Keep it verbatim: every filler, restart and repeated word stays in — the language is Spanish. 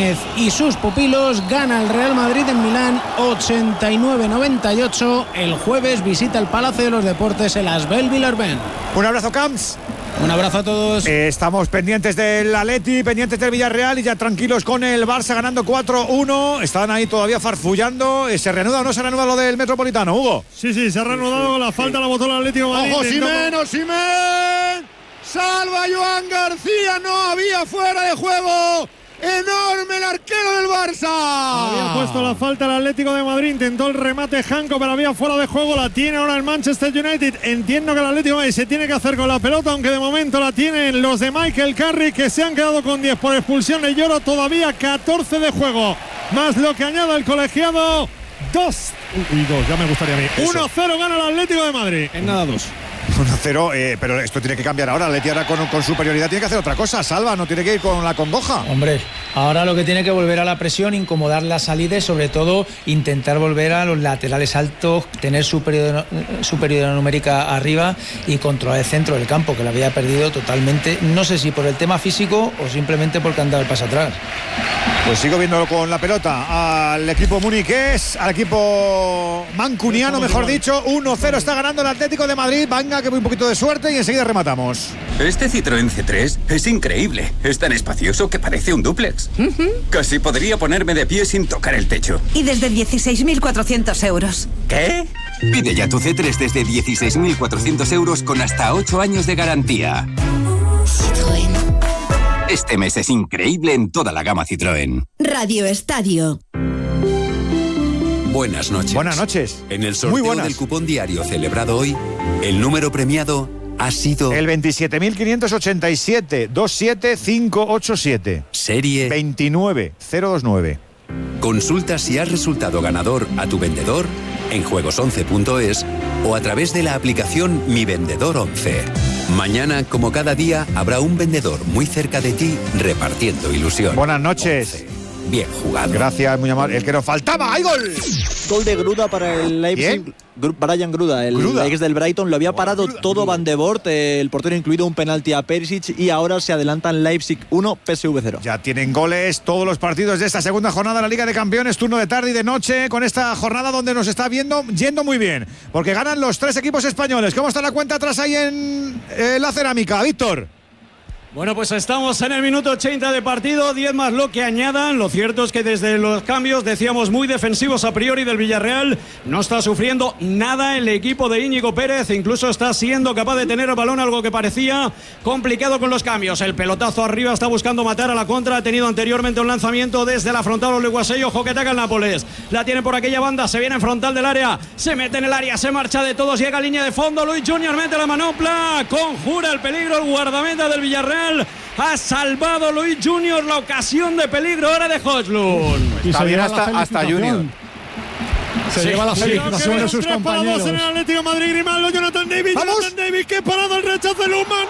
Jiménez y sus pupilos, gana el Real Madrid en Milán ochenta y nueve noventa y ocho. El jueves visita el Palacio de los Deportes, el Asbel Villarben. Un abrazo, Camps. Un abrazo a todos. Eh, estamos pendientes del Atleti, pendientes del Villarreal y ya tranquilos con el Barça ganando cuatro uno. Están ahí todavía farfullando. Eh, ¿Se reanuda o no se reanuda lo del Metropolitano, Hugo? Sí, sí, se ha reanudado. La falta la botó el Atlético de Madrid. ¡Ojo, Osimhen, Osimhen! ¡Salva Joan García! ¡No había fuera de juego! ¡Enorme el arquero del Barça! Había puesto la falta el Atlético de Madrid, intentó el remate Janko, pero había fuera de juego. La tiene ahora el Manchester United. Entiendo que el Atlético de Madrid se tiene que hacer con la pelota, aunque de momento la tienen los de Michael Carrick, que se han quedado con diez por expulsión de Lloro. Todavía catorce de juego, más lo que añada el colegiado. Dos y dos, ya me gustaría a mí. uno cero gana el Atlético de Madrid. En nada, dos. uno cero, eh, pero esto tiene que cambiar ahora. Leti ahora con, con superioridad tiene que hacer otra cosa. Salva, no tiene que ir con la congoja. Hombre, ahora lo que tiene que volver a la presión, incomodar la salida y sobre todo intentar volver a los laterales altos, tener superioridad, superioridad numérica arriba y controlar el centro del campo, que lo había perdido totalmente. No sé si por el tema físico o simplemente porque anda el paso atrás. Pues sigo viéndolo con la pelota al equipo muniqués, al equipo mancuniano, mejor dicho. uno cero está ganando el Atlético de Madrid. Venga, que un poquito de suerte y enseguida rematamos. Este Citroën C tres es increíble. Es tan espacioso que parece un dúplex. Uh-huh. Casi podría ponerme de pie sin tocar el techo. Y desde dieciséis mil cuatrocientos euros. ¿Qué? Pide ya tu C tres desde dieciséis mil cuatrocientos euros con hasta ocho años de garantía. Citroën. Este mes es increíble en toda la gama Citroën. Radio Estadio. Buenas noches. Buenas noches. En el sorteo del cupón diario celebrado hoy, el número premiado ha sido el veintisiete mil quinientos ochenta y siete, veintisiete mil quinientos ochenta y siete. Serie veintinueve mil veintinueve. Consulta si has resultado ganador a tu vendedor en juegos once punto es o a través de la aplicación Mi Vendedor once. Mañana, como cada día, habrá un vendedor muy cerca de ti repartiendo ilusión. Buenas noches. once. Bien jugado. Gracias, muy amable. El que nos faltaba. ¡Hay gol! Gol de Gruda para el Leipzig. Gru- Brian Gruda, el Gruda. ex del Brighton, lo había Oh, parado Gruda, todo Gruda. Van de Boort, eh, el portero incluido un penalti a Perisic y ahora se adelantan Leipzig uno, P S V cero. Ya tienen goles todos los partidos de esta segunda jornada de la Liga de Campeones, turno de tarde y de noche, con esta jornada donde nos está viendo yendo muy bien, porque ganan los tres equipos españoles. ¿Cómo está la cuenta atrás ahí en eh, la cerámica, Víctor? Bueno, pues estamos en el minuto ochenta de partido, diez más lo que añadan. Lo cierto es que desde los cambios, decíamos muy defensivos a priori del Villarreal, no está sufriendo nada el equipo de Íñigo Pérez, incluso está siendo capaz de tener el balón, algo que parecía complicado con los cambios. El pelotazo arriba está buscando matar a la contra, ha tenido anteriormente un lanzamiento desde la frontal Oleguasey, ojo que ataca el Nápoles, la tiene por aquella banda, se viene en frontal del área, se mete en el área, se marcha de todos, llega a línea de fondo, Luis Junior mete la manopla, conjura el peligro el guardameta del Villarreal. Ha salvado Luis Junior la ocasión de peligro ahora de Hodgson. Está bien hasta, hasta Junior. Se Sí, lleva la sí, felicitación sí, de sus tres para dos compañeros. en el Atlético de Madrid. Grimaldo, Jonathan David, ¡Vamos! Jonathan David, que parado el rechazo de Luma.